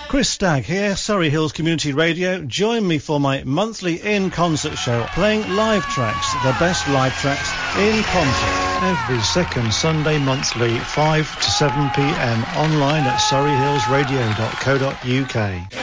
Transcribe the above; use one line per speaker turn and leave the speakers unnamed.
Chris Stagg here, Surrey Hills Community Radio. Join me for my monthly in-concert show, playing live tracks, the best live tracks in concert. Every second Sunday monthly, 5 to 7 p.m. online at surreyhillsradio.co.uk.